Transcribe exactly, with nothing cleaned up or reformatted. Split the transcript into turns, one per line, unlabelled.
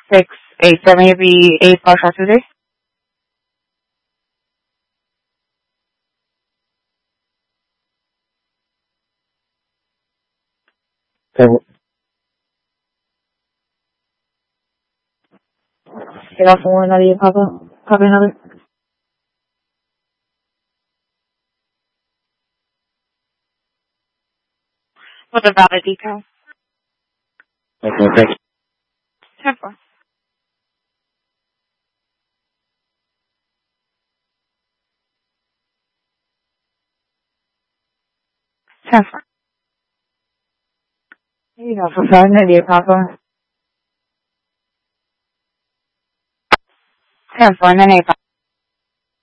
six eight seven will be eight partial today.
Okay.
Get off one another, you pop up. Copy another. With a valid decal.
Okay, thank you.
ten four. ten four. You know, for five minutes, you pop up. ten four, and then eight.